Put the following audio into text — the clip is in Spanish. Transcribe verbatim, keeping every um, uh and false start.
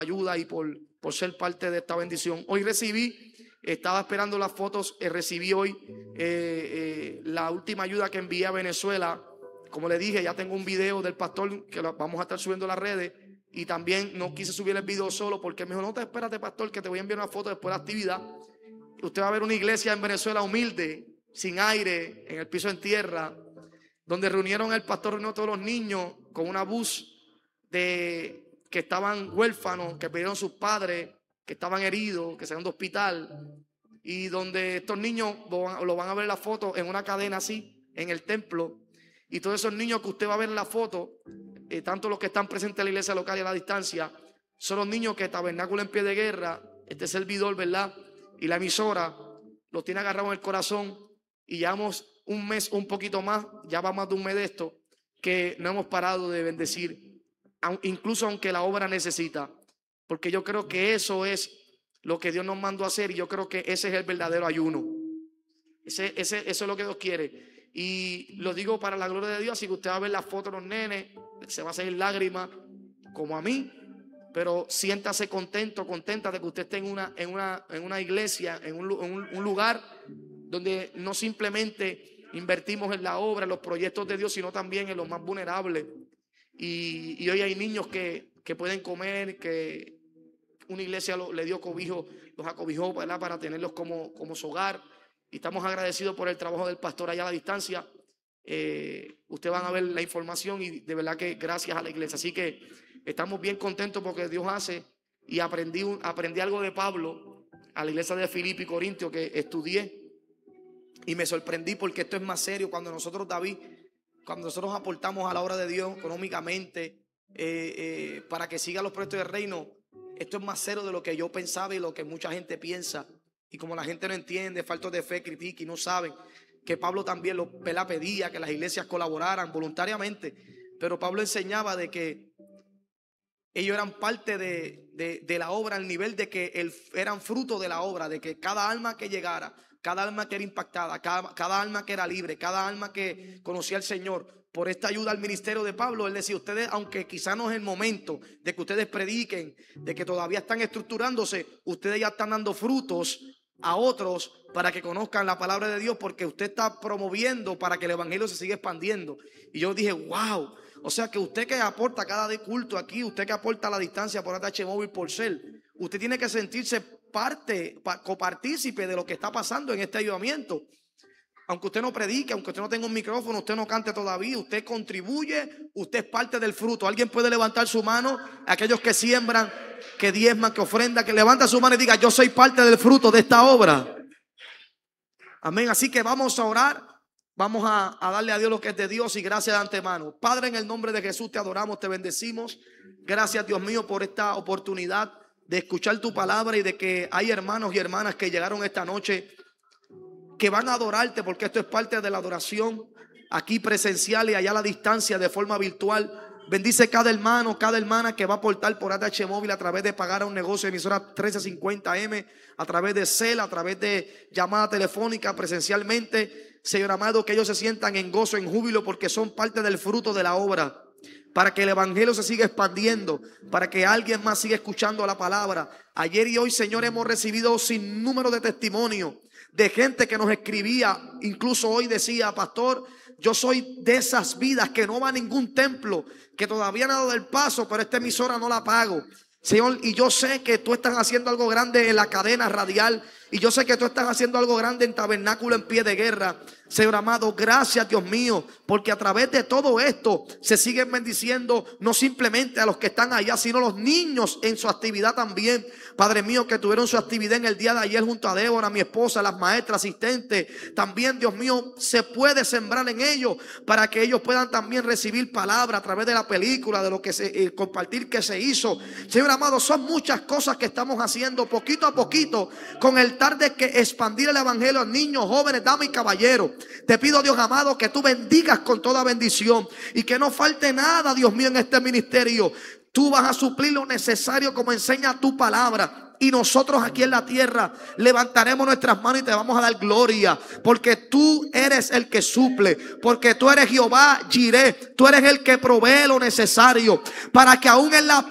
ayuda y por, por ser parte de esta bendición. Hoy recibí, estaba esperando las fotos, eh, recibí hoy eh, eh, la última ayuda que envié a Venezuela. Como le dije, ya tengo un video del pastor que lo vamos a estar subiendo a las redes. Y también no quise subir el video solo porque me dijo, no te espérate, pastor, que te voy a enviar una foto después de la actividad. Usted va a ver una iglesia en Venezuela humilde, sin aire, en el piso en tierra, donde reunieron el pastor, reunió a todos los niños con una bus de que estaban huérfanos, que perdieron sus padres, que estaban heridos, que salieron de hospital, y donde estos niños lo van a ver en la foto en una cadena así, en el templo, y todos esos niños que usted va a ver en la foto, eh, tanto los que están presentes en la iglesia local y a la distancia, son los niños que Tabernáculo en Pie de Guerra, este servidor, ¿verdad?, y la emisora, los tiene agarrados en el corazón, y llevamos un mes, un poquito más, ya va más de un mes de esto, que no hemos parado de bendecir, incluso aunque la obra necesita, porque yo creo que eso es lo que Dios nos mandó a hacer, y yo creo que ese es el verdadero ayuno. Ese, ese, eso es lo que Dios quiere, y lo digo para la gloria de Dios. Así que usted va a ver la foto de los nenes, se va a salir lágrimas, como a mí, pero siéntase contento, contenta de que usted esté en una, en una, en una iglesia, en un, en un, un lugar donde no simplemente invertimos en la obra, en los proyectos de Dios, sino también en los más vulnerables. Y, y hoy hay niños que, que pueden comer, que una iglesia lo, le dio cobijo, los acobijó, ¿verdad?, para tenerlos como, como su hogar. Y estamos agradecidos por el trabajo del pastor allá a la distancia. Eh, ustedes van a ver la información y de verdad que gracias a la iglesia. Así que estamos bien contentos porque Dios hace. Y aprendí, aprendí algo de Pablo a la iglesia de Filipo y Corintio que estudié. Y me sorprendí porque esto es más serio. Cuando nosotros, David, cuando nosotros aportamos a la obra de Dios económicamente eh, eh, para que siga los proyectos del reino, esto es más serio de lo que yo pensaba y lo que mucha gente piensa. Y como la gente no entiende, falta de fe, critica y no saben que Pablo también lo ¿verdad?, pedía que las iglesias colaboraran voluntariamente. Pero Pablo enseñaba de que ellos eran parte de, de, de la obra al nivel de que el, eran fruto de la obra, de que cada alma que llegara, cada alma que era impactada, cada, cada alma que era libre, cada alma que conocía al Señor, por esta ayuda al ministerio de Pablo, él decía, ustedes, aunque quizá no es el momento de que ustedes prediquen, de que todavía están estructurándose, ustedes ya están dando frutos a otros para que conozcan la palabra de Dios, porque usted está promoviendo para que el evangelio se siga expandiendo. Y yo dije, wow, o sea que usted que aporta cada de culto aquí, usted que aporta a la distancia por A T H Móvil, por Cel, usted tiene que sentirse parte, copartícipe de lo que está pasando en este ayudamiento. Aunque usted no predique, aunque usted no tenga un micrófono, usted no cante todavía, usted contribuye, usted es parte del fruto. ¿Alguien puede levantar su mano? Aquellos que siembran, que diezman, que ofrendan, que levanta su mano y diga, yo soy parte del fruto de esta obra. Amén. Así que vamos a orar, vamos a, a darle a Dios lo que es de Dios y gracias de antemano. Padre, en el nombre de Jesús te adoramos, te bendecimos. Gracias, Dios mío, por esta oportunidad de escuchar tu palabra y de que hay hermanos y hermanas que llegaron esta noche que van a adorarte, porque esto es parte de la adoración aquí presencial y allá a la distancia de forma virtual. Bendice cada hermano, cada hermana que va a aportar por A T H Móvil a través de pagar a un negocio de emisora trece cincuenta M, a través de Cel, a través de llamada telefónica presencialmente. Señor amado, que ellos se sientan en gozo, en júbilo, porque son parte del fruto de la obra, para que el evangelio se siga expandiendo, para que alguien más siga escuchando la palabra. Ayer y hoy, Señor, hemos recibido sin número de testimonios de gente que nos escribía, incluso hoy decía, pastor, yo soy de esas vidas que no va a ningún templo, que todavía no ha dado el paso, pero esta emisora no la pago. Señor, y yo sé que tú estás haciendo algo grande en la cadena radial, y yo sé que tú estás haciendo algo grande en Tabernáculo en Pie de Guerra. Señor amado, gracias, Dios mío, porque a través de todo esto se siguen bendiciendo no simplemente a los que están allá, sino los niños en su actividad también. Padre mío, que tuvieron su actividad en el día de ayer junto a Débora, mi esposa, las maestras, asistentes. También, Dios mío, se puede sembrar en ellos para que ellos puedan también recibir palabra a través de la película, de lo que se eh, compartir que se hizo. Señor amado, son muchas cosas que estamos haciendo poquito a poquito con el tarde que expandir el evangelio a niños, jóvenes, damas y caballeros. Te pido, Dios amado, que tú bendigas con toda bendición y que no falte nada, Dios mío, en este ministerio. Tú vas a suplir lo necesario como enseña tu palabra. Y nosotros aquí en la tierra levantaremos nuestras manos y te vamos a dar gloria. Porque tú eres el que suple. Porque tú eres Jehová Jireh. Tú eres el que provee lo necesario. Para que aún en la